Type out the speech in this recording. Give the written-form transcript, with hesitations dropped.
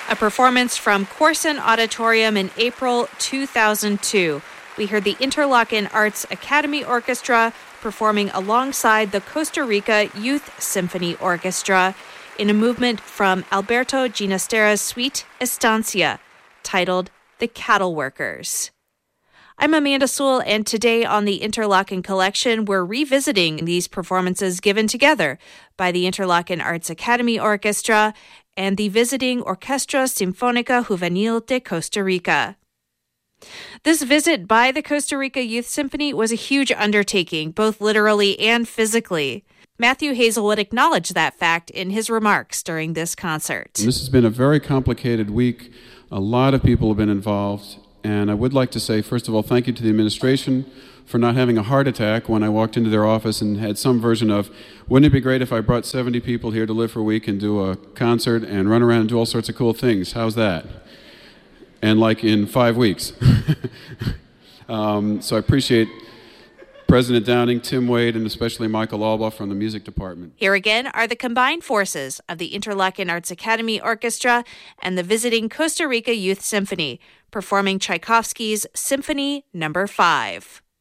A performance from Corson Auditorium in April 2002. We heard the Interlochen Arts Academy Orchestra performing alongside the Costa Rica Youth Symphony Orchestra in a movement from Alberto Ginastera's suite Estancia, titled The Cattle Workers. I'm Amanda Sewell, and today on the Interlochen Collection, we're revisiting these performances given together by the Interlochen Arts Academy Orchestra and the visiting Orquestra Sinfónica Juvenil de Costa Rica. This visit by the Costa Rica Youth Symphony was a huge undertaking, both literally and physically. Matthew Hazelwood acknowledged that fact in his remarks during this concert. This has been a very complicated week. A lot of people have been involved. And I would like to say, first of all, thank you to the administration for not having a heart attack when I walked into their office and had some version of, wouldn't it be great if I brought 70 people here to live for a week and do a concert and run around and do all sorts of cool things? How's that? And like in 5 weeks. So I appreciate President Downing, Tim Wade, and especially Michael Alba from the music department. Here again are the combined forces of the Interlochen Arts Academy Orchestra and the visiting Costa Rica Youth Symphony, performing Tchaikovsky's Symphony No. 5.